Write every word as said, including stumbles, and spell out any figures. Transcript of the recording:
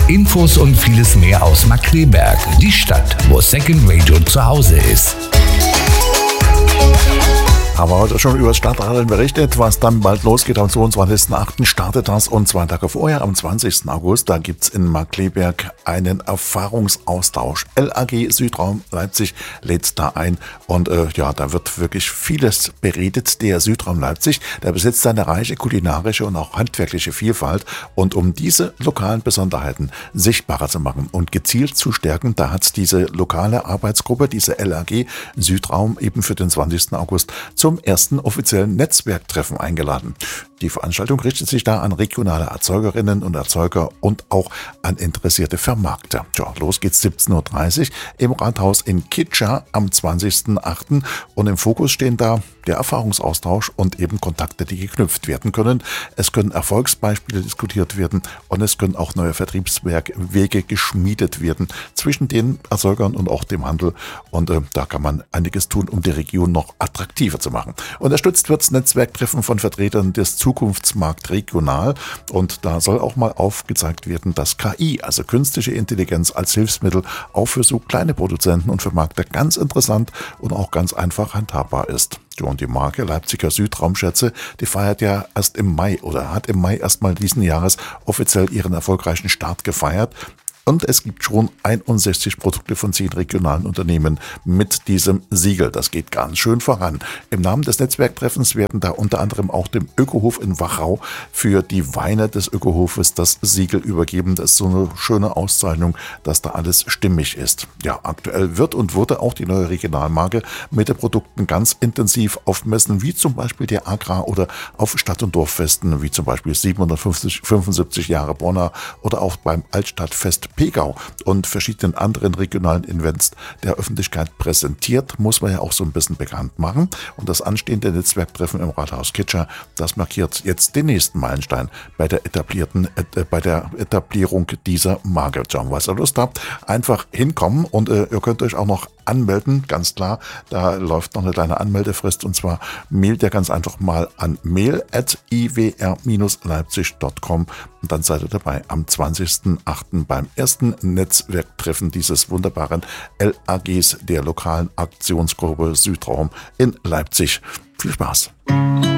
Infos und vieles mehr aus Markkleeberg, die Stadt, wo Second Radio zu Hause ist. Haben wir heute schon über das Stadtradeln berichtet, was dann bald losgeht. Am zweiundzwanzigsten achten startet das und zwei Tage vorher, am zwanzigsten August, da gibt es in Markkleeberg einen Erfahrungsaustausch. L A G Südraum Leipzig lädt da ein und äh, ja, da wird wirklich vieles beredet. Der Südraum Leipzig, der besitzt eine reiche kulinarische und auch handwerkliche Vielfalt und um diese lokalen Besonderheiten sichtbarer zu machen und gezielt zu stärken, da hat diese lokale Arbeitsgruppe, diese L A G Südraum, eben für den zwanzigsten August zum ersten offiziellen Netzwerktreffen eingeladen. Die Veranstaltung richtet sich da an regionale Erzeugerinnen und Erzeuger und auch an interessierte Vermarkter. Tja, los geht's siebzehn Uhr dreißig im Rathaus in Kitscha am zwanzigsten achten und im Fokus stehen da der Erfahrungsaustausch und eben Kontakte, die geknüpft werden können. Es können Erfolgsbeispiele diskutiert werden und es können auch neue Vertriebswege geschmiedet werden zwischen den Erzeugern und auch dem Handel und äh, da kann man einiges tun, um die Region noch attraktiver zu machen. Unterstützt wird das Netzwerktreffen von Vertretern des Zukunftsmarkt regional und da soll auch mal aufgezeigt werden, dass K I, also künstliche Intelligenz als Hilfsmittel, auch für so kleine Produzenten und Vermarkter ganz interessant und auch ganz einfach handhabbar ist. Und die Marke Leipziger Südraumschätze, die feiert ja erst im Mai oder hat im Mai erstmal diesen Jahres offiziell ihren erfolgreichen Start gefeiert. Und es gibt schon einundsechzig Produkte von zehn regionalen Unternehmen mit diesem Siegel. Das geht ganz schön voran. Im Namen des Netzwerktreffens werden da unter anderem auch dem Ökohof in Wachau für die Weine des Ökohofes das Siegel übergeben. Das ist so eine schöne Auszeichnung, dass da alles stimmig ist. Ja, aktuell wird und wurde auch die neue Regionalmarke mit den Produkten ganz intensiv auf Messen wie zum Beispiel der Agra oder auf Stadt- und Dorffesten wie zum Beispiel siebenhundertfünfundsiebzig Jahre Bonner oder auch beim Altstadtfest Pegau und verschiedenen anderen regionalen Events der Öffentlichkeit präsentiert, muss man ja auch so ein bisschen bekannt machen. Und das anstehende Netzwerktreffen im Rathaus Kitscha, das markiert jetzt den nächsten Meilenstein bei der etablierten, äh, bei der Etablierung dieser Marke. John, was ihr Lust habt, einfach hinkommen und äh, ihr könnt euch auch noch anmelden, ganz klar. Da läuft noch eine kleine Anmeldefrist und zwar mailt ihr ganz einfach mal an mail at i w r dash leipzig dot com und dann seid ihr dabei am zwanzigsten achten beim ersten Netzwerktreffen dieses wunderbaren L A Gs der lokalen Aktionsgruppe Südraum in Leipzig. Viel Spaß!